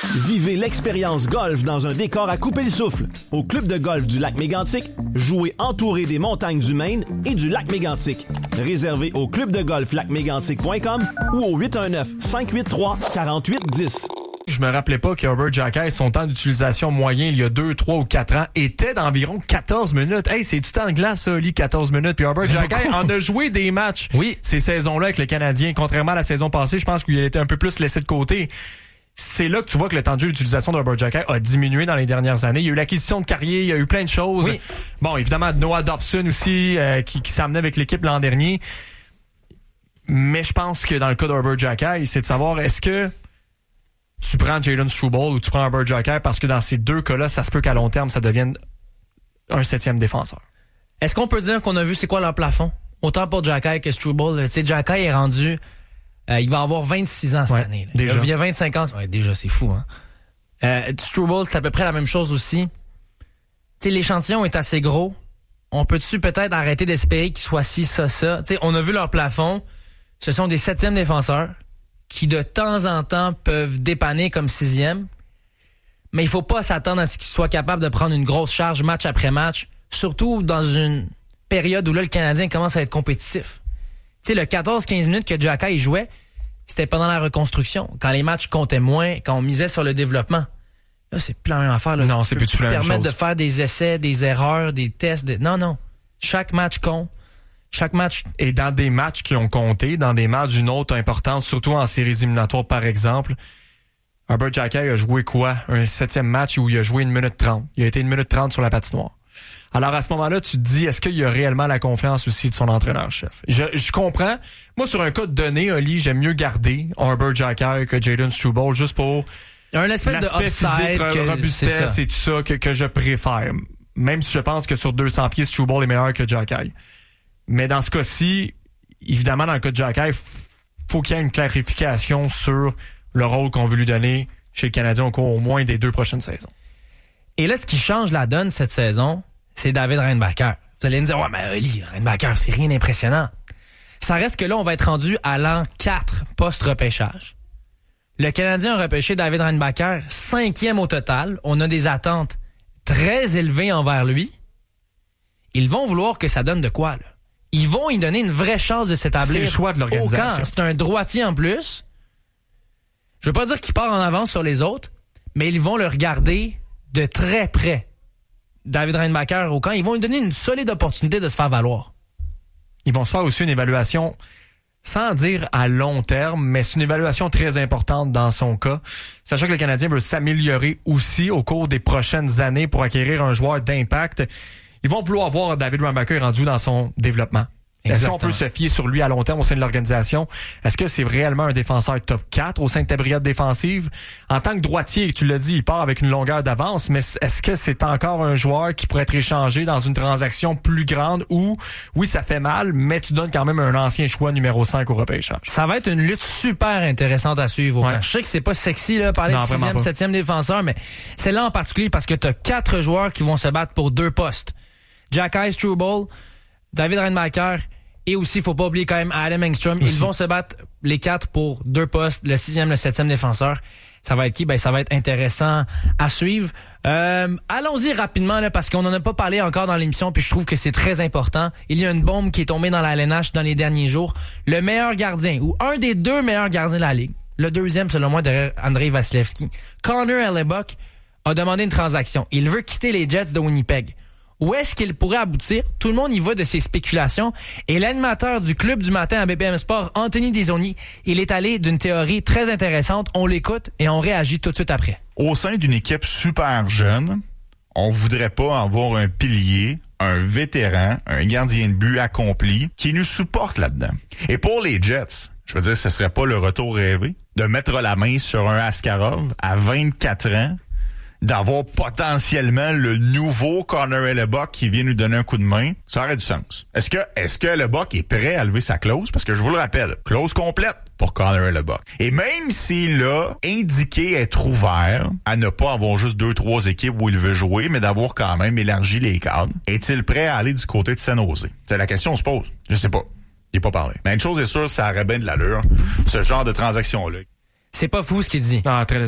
Vivez l'expérience golf dans un décor à couper le souffle. Au club de golf du lac Mégantic, jouez entouré des montagnes du Maine et du lac Mégantic. Réservé au clubdegolflacmégantic.com ou au 819-583-4810. Je me rappelais pas que Herbert Jacquet, son temps d'utilisation moyen il y a 2, 3 ou 4 ans, était d'environ 14 minutes. Hey, c'est du temps de glace, ça, Oli, 14 minutes. Puis Herbert Jacquet en a joué des matchs ces saisons-là avec le Canadien. Contrairement à la saison passée, je pense qu'il a été un peu plus laissé de côté. C'est là que tu vois que le temps de jeu d'utilisation d'Herbert Jacquet a diminué dans les dernières années. Il y a eu l'acquisition de Carrier, il y a eu plein de choses. Oui. Bon, évidemment, Noah Dobson aussi, qui s'amenait avec l'équipe l'an dernier. Mais je pense que dans le cas d'Herbert Jacquet, c'est de savoir, est-ce que tu prends Jalen Struble ou tu prends Herbert Jacquet, parce que dans ces deux cas-là, ça se peut qu'à long terme, ça devienne un 7e défenseur. Est-ce qu'on peut dire qu'on a vu c'est quoi leur plafond? Autant pour Jacquet que Struble. Tu sais, Jacquet est rendu... il va avoir 26 ans cette année. Là. Déjà. Il y a 25 ans. Ouais, déjà, c'est fou. Hein? Struble, c'est à peu près la même chose aussi. Tu sais, l'échantillon est assez gros. On peut-tu peut-être arrêter d'espérer qu'il soit ci, ça? Tu sais, on a vu leur plafond. Ce sont des 7e défenseurs qui, de temps en temps, peuvent dépanner comme 6e. Mais il faut pas s'attendre à ce qu'ils soient capables de prendre une grosse charge match après match, surtout dans une période où là, le Canadien commence à être compétitif. Tu sais, le 14-15 minutes que Jacquet jouait, c'était pendant la reconstruction, quand les matchs comptaient moins, quand on misait sur le développement. Là, c'est plus la même affaire. Là. Non, c'est plus tout la même chose. Permettre de faire des essais, des erreurs, des tests. Non. Chaque match compte. Chaque match. Et dans des matchs qui ont compté, dans des matchs d'une autre importance, surtout en séries éliminatoires, par exemple, Herbert Jacquet a joué quoi? Un 7e match où il a joué 1 minute 30. Il a été 1 minute 30 sur la patinoire. Alors, à ce moment-là, tu te dis, est-ce qu'il y a réellement la confiance aussi de son entraîneur-chef? Je comprends. Moi, sur un cas de donné, Oli, j'aime mieux garder Herbert Jacquet que Jalen Struble, juste pour un espèce de upside, robustesse et tout ça que je préfère. Même si je pense que sur 200 pieds, Struble est meilleur que Jacquet. Mais dans ce cas-ci, évidemment, dans le cas de Jacquet, faut qu'il y ait une clarification sur le rôle qu'on veut lui donner chez le Canadien au cours au moins des 2 prochaines saisons. Et là, ce qui change la donne cette saison, c'est David Reinbacher. Vous allez me dire, ouais, mais Oli, Reinbacher, c'est rien d'impressionnant. Ça reste que là, on va être rendu à l'an 4 post-repêchage. Le Canadien a repêché David Reinbacher 5e au total. On a des attentes très élevées envers lui. Ils vont vouloir que ça donne de quoi, là? Ils vont y donner une vraie chance de s'établir. C'est le choix de l'organisation. C'est un droitier en plus. Je veux pas dire qu'il part en avance sur les autres, mais ils vont le regarder de très près. David Reinbacher au camp, ils vont lui donner une solide opportunité de se faire valoir. Ils vont se faire aussi une évaluation, sans dire à long terme, mais c'est une évaluation très importante dans son cas. Sachant que le Canadien veut s'améliorer aussi au cours des prochaines années pour acquérir un joueur d'impact. Ils vont vouloir voir David Reinbacher rendu dans son développement. Exactement. Est-ce qu'on peut se fier sur lui à long terme au sein de l'organisation? Est-ce que c'est réellement un défenseur top 4 au sein de ta brigade défensive? En tant que droitier, tu l'as dit, il part avec une longueur d'avance, mais est-ce que c'est encore un joueur qui pourrait être échangé dans une transaction plus grande où, oui, ça fait mal, mais tu donnes quand même un ancien choix numéro 5 au repêchage? Ça va être une lutte super intéressante à suivre. Ouais. Je sais que c'est pas sexy, là, parler de 6e, 7e défenseur, mais c'est là en particulier parce que tu as 4 joueurs qui vont se battre pour 2 postes. Jacquet, Struble, David Reinbacher et aussi, il faut pas oublier quand même Adam Engstrom. Ils vont se battre les 4 pour 2 postes, le 6e, le 7e défenseur. Ça va être qui? Ça va être intéressant à suivre. Allons-y rapidement là, parce qu'on en a pas parlé encore dans l'émission puis je trouve que c'est très important. Il y a une bombe qui est tombée dans la LNH dans les derniers jours. Le meilleur gardien ou un des 2 meilleurs gardiens de la Ligue, le 2e selon moi derrière Andrei Vasilevskiy, Connor Hellebuyck, a demandé une transaction. Il veut quitter les Jets de Winnipeg. Où est-ce qu'il pourrait aboutir? Tout le monde y va de ses spéculations. Et l'animateur du Club du matin à BPM Sport, Anthony Desaulniers, il est allé d'une théorie très intéressante. On l'écoute et on réagit tout de suite après. Au sein d'une équipe super jeune, on voudrait pas avoir un pilier, un vétéran, un gardien de but accompli qui nous supporte là-dedans. Et pour les Jets, je veux dire, ce serait pas le retour rêvé de mettre la main sur un Askarov à 24 ans, d'avoir potentiellement le nouveau Connor Hellebuyck qui vient nous donner un coup de main, ça aurait du sens. Est-ce que Hellebuyck est prêt à lever sa clause? Parce que je vous le rappelle, clause complète pour Connor Hellebuyck. Et même s'il a indiqué être ouvert à ne pas avoir juste 2-3 équipes où il veut jouer, mais d'avoir quand même élargi les cadres, est-il prêt à aller du côté de San Jose? C'est la question qu'on se pose. Je sais pas. Il n'est pas parlé. Mais une chose est sûre, ça aurait bien de l'allure, ce genre de transaction-là. C'est pas fou ce qu'il dit. Ah, très